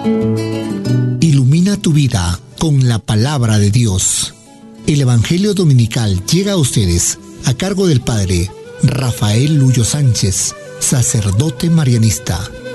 Ilumina tu vida con la palabra de Dios. El Evangelio Dominical llega a ustedes a cargo del Padre Rafael Luyo Sánchez, sacerdote marianista.